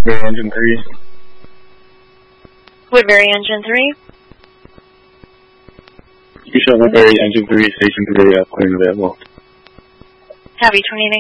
Woodbury Engine 3. Woodbury Engine 3. You show Woodbury Engine 3, Station 3, clearing available. Copy 29.